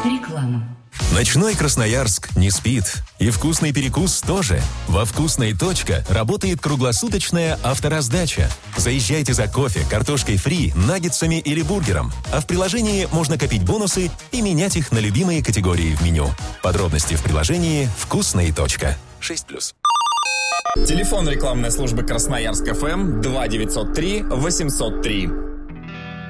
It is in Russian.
Реклама. Ночной Красноярск не спит. И вкусный перекус тоже. Во «Вкусной. Работает круглосуточная автораздача. Заезжайте за кофе, картошкой фри, наггетсами или бургером. А в приложении можно копить бонусы и менять их на любимые категории в меню. Подробности в приложении «Вкусной. 6+. Телефон рекламной службы Красноярск ФМ 2903 803.